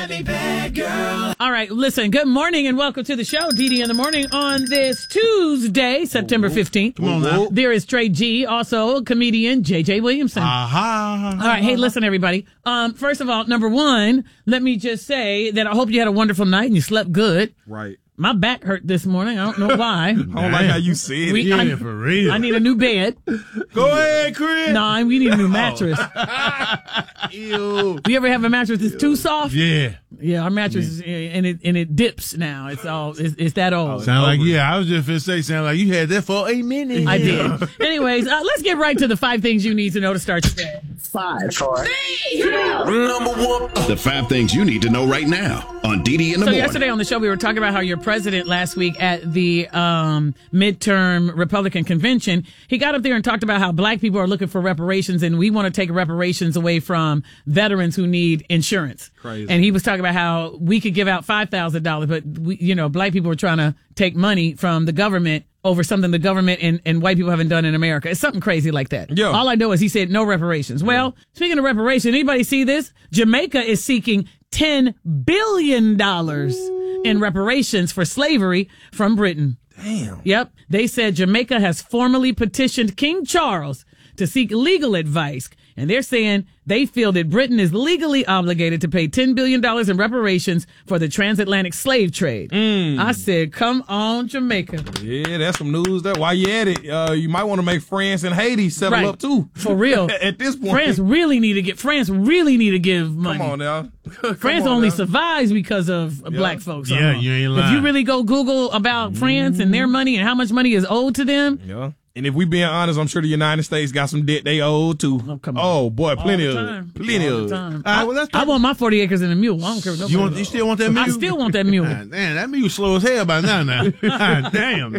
Bad girl. All right, listen, good morning and welcome to the show, DD in the Morning, on this Tuesday, September 15th. Come on now. There is Trey G, also comedian JJ Williamson. Aha. All right, hey, listen, everybody. First of all, number one, let me just say that I hope you had a wonderful night and you slept good. Right. My back hurt this morning. I don't know why. I don't like how you said it. Yeah, for real. I need a new bed. Go ahead, Chris. No, we need a new mattress. Ew. You ever have a mattress that's too soft? Yeah. Yeah, our mattress is, and it dips now. It's that old. Sound like, I was just finna say, sound like you had that for a minute. I did. Anyways, let's get right to the 5 things you need to know to start today. 5, 4, 3, 2. Number 1. The 5 things you need to know right now on DD in the Morning. Yesterday on the show, we were talking about how your president last week at the midterm Republican convention, he got up there and talked about how black people are looking for reparations, and we want to take reparations away from veterans who need insurance. Crazy. And he was talking about how we could give out $5,000, but black people are trying to take money from the government over something the government and white people haven't done in America. It's something crazy like that. Yeah. All I know is he said no reparations. Well, speaking of reparations, anybody see this? Jamaica is seeking $10 billion in reparations for slavery from Britain. Damn. Yep. They said Jamaica has formally petitioned King Charles to seek legal advice. And they're saying they feel that Britain is legally obligated to pay $10 billion in reparations for the transatlantic slave trade. I said, come on, Jamaica. Yeah, that's some news there. While you at it, you might want to make France and Haiti settle up too. For real. At this point. France really need to give money. Come on now. France only survives because of black folks. Yeah, you ain't lying. If you really go Google about France and their money and how much money is owed to them. Yeah. And if we being honest, I'm sure the United States got some debt they owe too. Oh, come on. Oh boy, plenty All the of time. it. Plenty All of the it. time. All right, well, I want my 40 acres and a mule. I don't care what nobody You still want that mule? I still want that mule. Man, that mule slow as hell by now. God damn.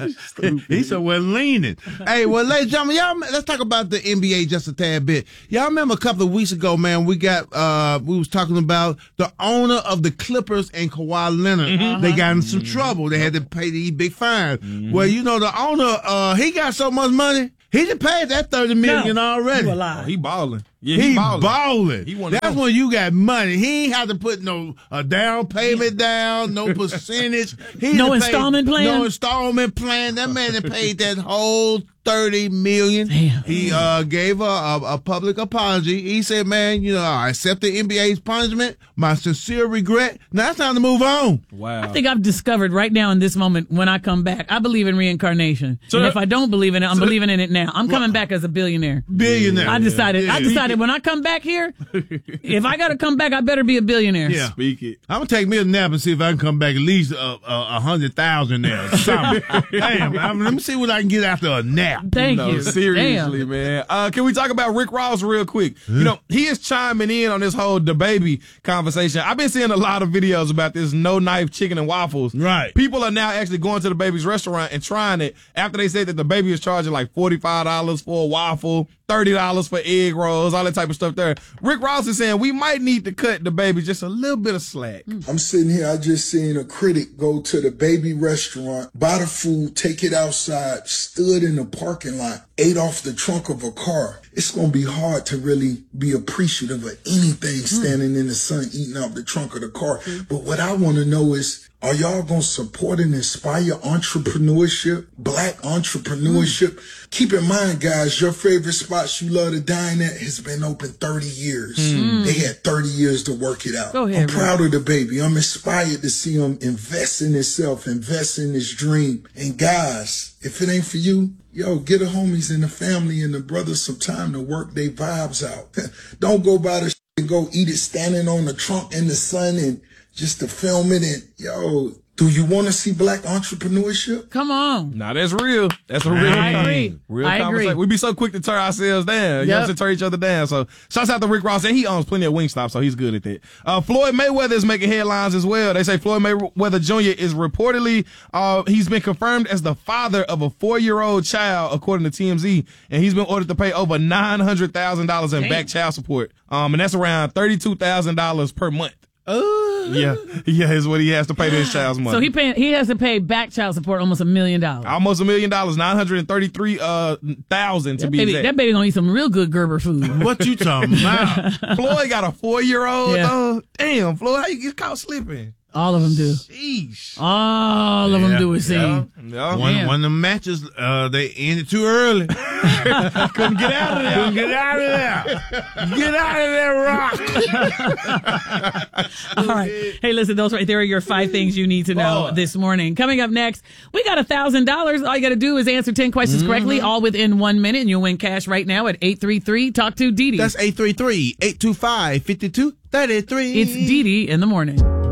He's somewhere leaning. Hey, well, ladies and gentlemen, let's talk about the NBA just a tad bit. Y'all remember a couple of weeks ago, man, we was talking about the owner of the Clippers and Kawhi Leonard. They got in some trouble. They had to pay these big fines. Well, the owner, he got so much money. He just paid that $30 million already. You a lie. He balling. Yeah, He balling. balling. That's when you got money. He ain't have to put a down payment down, no percentage. No installment plan? No installment plan. That man that paid that whole $30 million. Damn. He gave a public apology. He said, man, I accept the NBA's punishment. My sincere regret. Now it's time to move on. Wow. I think I've discovered right now in this moment when I come back, I believe in reincarnation. And if I don't believe in it, I'm believing in it now. I'm coming back as a billionaire. Billionaire. I decided Yeah. when I come back here, if I got to come back, I better be a billionaire. Yeah. Speak it. I'm gonna take me a nap and see if I can come back at least 100,000 there. Or something. Damn, let me see what I can get after a nap. Thank you. Seriously, Damn. man. Can we talk about Rick Ross real quick? He is chiming in on this whole DaBaby conversation. I've been seeing a lot of videos about this no knife chicken and waffles. Right. People are now actually going to DaBaby's restaurant and trying it after they said that DaBaby is charging like $45 for a waffle, $30 for egg rolls, all that type of stuff there. Rick Ross is saying we might need to cut DaBaby just a little bit of slack. I'm sitting here, I just seen a critic go to the Baby restaurant, buy the food, take it outside, stood in the parking lot, ate off the trunk of a car. It's going to be hard to really be appreciative of anything standing in the sun, eating off the trunk of the car. But what I want to know is, are y'all going to support and inspire entrepreneurship, black entrepreneurship? Keep in mind, guys, your favorite spots you love to dine at has been open 30 years. They had 30 years to work it out. Go ahead, I'm proud of DaBaby. I'm inspired to see him invest in himself, invest in his dream. And guys, if it ain't for you, get the homies and the family and the brothers some time to work their vibes out. Don't go by the and go eat it standing on the trunk in the sun and just to film it. And do you want to see black entrepreneurship? Come on. Nah, that's real. That's a real I thing. agree. Real I conversation. agree. We be so quick to tear ourselves down. You know what I'm saying? Tear each other down. So shouts out to Rick Ross. And he owns plenty of Wingstop, so he's good at that. Floyd Mayweather is making headlines as well. They say Floyd Mayweather Jr. is reportedly, he's been confirmed as the father of a 4-year-old child, according to TMZ. And he's been ordered to pay over $900,000 in back child support. And that's around $32,000 per month. Yeah, is what he has to pay to his child's money. So he has to pay back child support almost $1 million. Almost $1 million, $933,000 to be exact. That baby gonna eat some real good Gerber food. What you talking about? Floyd got a 4-year-old. Yeah. Damn, Floyd, how you get caught slipping? All of them do. Sheesh. All of them do it seem. Yeah. One of the matches, they ended too early. Couldn't get out of there. Couldn't get out of there. Get out of there, Rock. All right. Hey, listen, those right there are your 5 things you need to know this morning. Coming up next, we got $1,000. All you got to do is answer 10 questions correctly, all within 1 minute, and you'll win cash right now at 833 Talk to Dee Dee. That's 833-825-5233. It's Dee Dee in the morning.